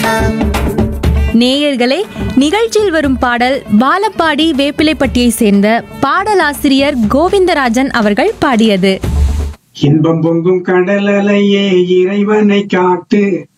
நேயர்களே, நிகழ்ச்சியில் வரும் பாடல் வாழப்பாடி வேப்பிலைப்பட்டியை சேர்ந்த பாடலாசிரியர் கோவிந்தராஜன் அவர்கள் பாடியது. இன்பம் பொங்கும் கடல் அலையே இறைவனை காட்டு,